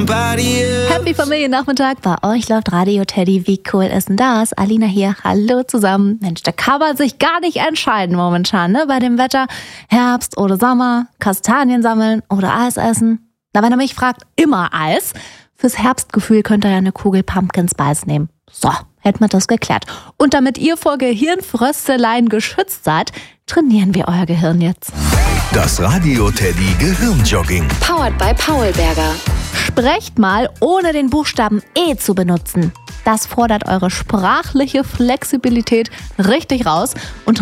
somebody else. Happy Familiennachmittag, bei euch läuft Radio Teddy. Wie cool ist denn das? Alina hier, hallo zusammen. Mensch, da kann man sich gar nicht entscheiden momentan, ne? Bei dem Wetter, Herbst oder Sommer, Kastanien sammeln oder Eis essen. Na, wenn ihr mich fragt, immer Eis. Fürs Herbstgefühl könnt ihr ja eine Kugel Pumpkin Spice nehmen. So, hätten wir das geklärt. Und damit ihr vor Gehirnfrösteleien geschützt seid, trainieren wir euer Gehirn jetzt. Das Radio Teddy Gehirnjogging. Powered by Paulberger. Sprecht mal, ohne den Buchstaben E zu benutzen. Das fordert eure sprachliche Flexibilität richtig raus und